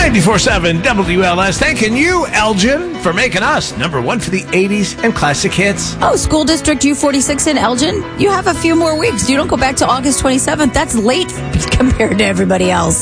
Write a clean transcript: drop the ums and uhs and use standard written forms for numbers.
94.7 WLS. Thanking you, Elgin, for making us number one for the 80s and classic hits. Oh, School District U46 in Elgin, you have a few more weeks. You don't go back to August 27th. That's late compared to everybody else.